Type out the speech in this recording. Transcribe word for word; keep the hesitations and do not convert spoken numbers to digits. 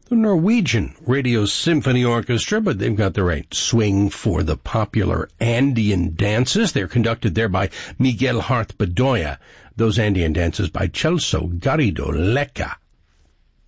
the Norwegian Radio Symphony Orchestra, but they've got the right swing for the popular Andean dances. They're conducted there by Miguel Hart Bedoya. Those Andean dances by Celso Garrido Lecca.